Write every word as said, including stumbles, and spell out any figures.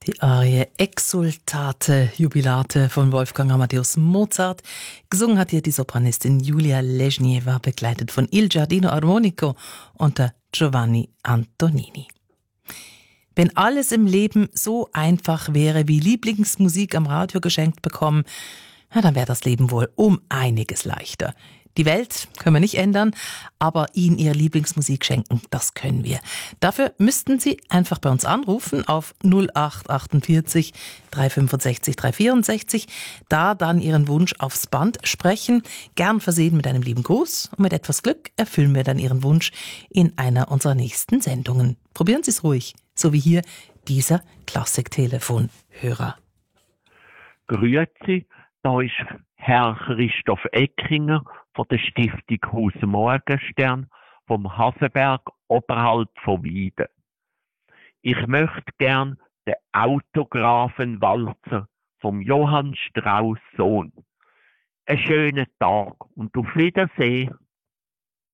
Die Arie Exsultate Jubilate von Wolfgang Amadeus Mozart. Gesungen hat hier die Sopranistin Julia Ležněva, begleitet von Il Giardino Armonico unter Giovanni Antonini. Wenn alles im Leben so einfach wäre, wie Lieblingsmusik am Radio geschenkt bekommen, ja, dann wäre das Leben wohl um einiges leichter. Die Welt können wir nicht ändern, aber Ihnen Ihre Lieblingsmusik schenken, das können wir. Dafür müssten Sie einfach bei uns anrufen auf null acht achtundvierzig dreihundertfünfundsechzig dreihundertvierundsechzig, da dann Ihren Wunsch aufs Band sprechen, gern versehen mit einem lieben Gruß, und mit etwas Glück erfüllen wir dann Ihren Wunsch in einer unserer nächsten Sendungen. Probieren Sie es ruhig, so wie hier dieser Klassik-Telefon-Hörer. Grüezi, da ist Herr Christoph Eckinger von der Stiftung Haus Morgenstern vom Hasenberg oberhalb von Wieden. Ich möchte gern den Autographenwalzer vom Johann Strauss Sohn. Einen schönen Tag und auf Wiedersehen.